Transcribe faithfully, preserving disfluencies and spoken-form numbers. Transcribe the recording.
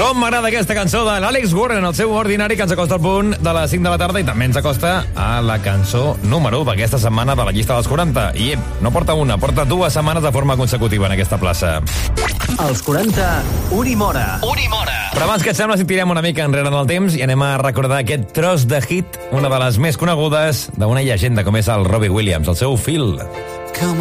Com m'agrada aquesta cançó de l'Àlex Warren, el seu ordinari, que ens acosta al punt de les cinc de la tarda i també ens acosta a la cançó número u d'aquesta setmana de la llista dels quaranta. I no porta una, porta dues setmanes de forma consecutiva en aquesta plaça. Els quaranta, Unimora. Unimora. Però abans, que et sembla si tirem una mica enrere en el temps i anem a recordar aquest tros de hit, una de les més conegudes d'una llegenda com és el Robbie Williams, el seu Feel.